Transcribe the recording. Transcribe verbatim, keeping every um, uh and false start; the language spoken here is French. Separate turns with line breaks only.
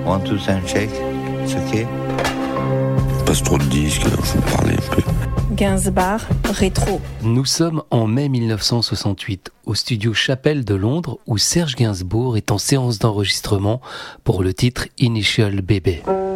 One, two, sound check. It's okay.
Passe trop de disques, alors je vous parlais un peu.
Gainsbourg, rétro.
Nous sommes en mai mille neuf cent soixante-huit, au studio Chapelle de Londres, où Serge Gainsbourg est en séance d'enregistrement pour le titre Initial Baby.